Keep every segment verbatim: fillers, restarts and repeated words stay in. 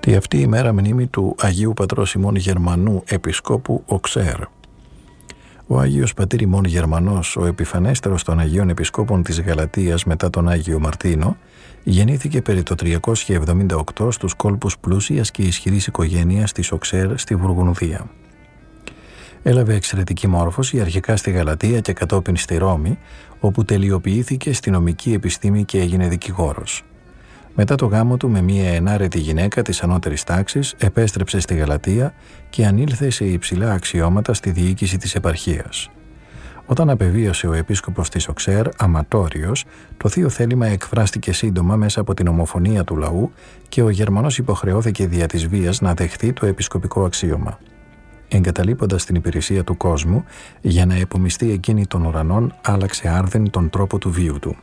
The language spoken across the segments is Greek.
Τη αυτή η μέρα μνήμη του Αγίου Πατρός ημών Γερμανού Επισκόπου Οξέρ. Ο Άγιος Πατήρ ημών Γερμανός, ο επιφανέστερος των Αγίων Επισκόπων της Γαλατίας μετά τον Άγιο Μαρτίνο, γεννήθηκε περί το τριακόσια εβδομήντα οκτώ στους κόλπους πλούσιας και ισχυρής οικογένειας της Οξέρ στη Βουργουνδία. Έλαβε εξαιρετική μόρφωση αρχικά στη Γαλατία και κατόπιν στη Ρώμη, όπου τελειοποιήθηκε στη νομική επιστήμη και έγινε δικηγόρος. Μετά το γάμο του με μία ενάρετη γυναίκα της ανώτερης τάξης, επέστρεψε στη Γαλατία και ανήλθε σε υψηλά αξιώματα στη διοίκηση της επαρχίας. Όταν απεβίωσε ο επίσκοπος της Οξέρ, αματόριος, το θείο θέλημα εκφράστηκε σύντομα μέσα από την ομοφωνία του λαού και ο Γερμανός υποχρεώθηκε δια της βίας να δεχθεί το επισκοπικό αξίωμα. Εγκαταλείποντας την υπηρεσία του κόσμου για να επομιστεί εκείνη των ουρανών, άλλαξε άρδεν τον τρόπο του βίου του.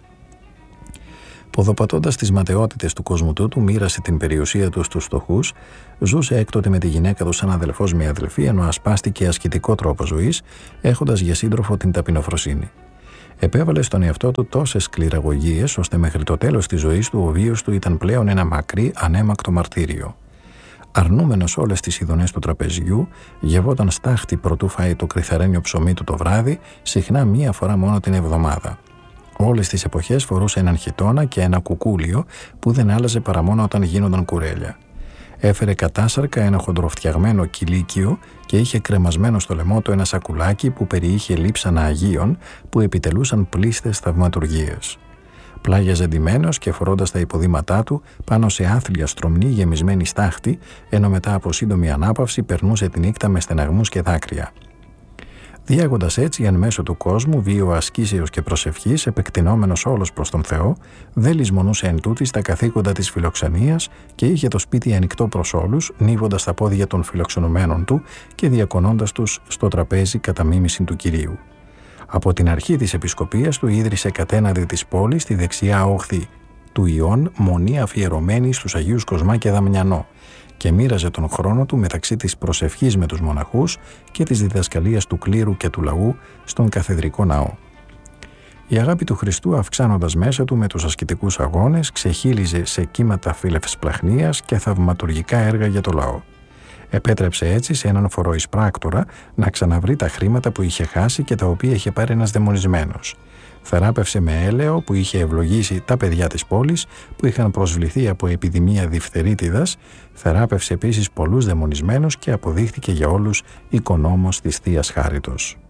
Ποδοπατώντας τις ματαιότητες του κόσμου του, μοίρασε την περιουσία του στους φτωχούς, ζούσε έκτοτε με τη γυναίκα του σαν αδελφός με αδελφή, ενώ ασπάστηκε ασκητικό τρόπο ζωής, έχοντας για σύντροφο την ταπεινοφροσύνη. Επέβαλε στον εαυτό του τόσες σκληραγωγίες, ώστε μέχρι το τέλος της ζωής του ο βίος του ήταν πλέον ένα μακρύ, ανέμακτο μαρτύριο. Αρνούμενος όλες τις ειδονές του τραπεζιού, γευόταν στάχτη προτού φάει το κρυθαρένιο ψωμί του το βράδυ, συχνά μία φορά μόνο την εβδομάδα. Όλες τις εποχές φορούσε έναν χιτώνα και ένα κουκούλιο που δεν άλλαζε παρά μόνο όταν γίνονταν κουρέλια. Έφερε κατάσαρκα ένα χοντροφτιαγμένο κηλίκιο και είχε κρεμασμένο στο λαιμό του ένα σακουλάκι που περιείχε λείψανα Αγίων που επιτελούσαν πλήστες θαυματουργίες. Πλάγιαζε ντυμένος και φορώντας τα υποδήματά του πάνω σε άθλια στρομνή γεμισμένη στάχτη, ενώ μετά από σύντομη ανάπαυση περνούσε τη νύχτα με στεναγμούς και δάκρυα. Διάγοντας έτσι εν μέσω του κόσμου βίο ασκήσεως και προσευχής, επεκτηνόμενος όλος προς τον Θεό, δεν λησμονούσε εν τούτης τα καθήκοντα της φιλοξενίας και είχε το σπίτι ανοιχτό προς όλους, νύβοντας τα πόδια των φιλοξενουμένων του και διακονώντας τους στο τραπέζι κατά μίμηση του Κυρίου. Από την αρχή της επισκοπίας του ίδρυσε κατέναντι της πόλης, στη δεξιά όχθη του Ιών, μονή αφιερωμένη στους Αγίους Κοσμά και Δαμιανό, και μοίραζε τον χρόνο του μεταξύ της προσευχής με τους μοναχούς και της διδασκαλίας του κλήρου και του λαού στον καθεδρικό ναό. Η αγάπη του Χριστού, αυξάνοντας μέσα του με τους ασκητικούς αγώνες, ξεχύλιζε σε κύματα φιλευσπλαχνίας και θαυματουργικά έργα για το λαό. Επέτρεψε έτσι σε έναν φοροεισπράκτορα να ξαναβρει τα χρήματα που είχε χάσει και τα οποία είχε πάρει ένας δαιμονισμένος. Θεράπευσε με έλαιο που είχε ευλογήσει τα παιδιά της πόλης που είχαν προσβληθεί από επιδημία διφθερίτιδας. Θεράπευσε επίσης πολλούς δαιμονισμένους και αποδείχθηκε για όλους οικονόμος της Θείας Χάριτος.